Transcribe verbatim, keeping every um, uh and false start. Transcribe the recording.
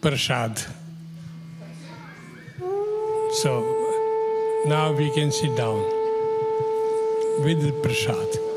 prasad. So now we can sit down with the prasad.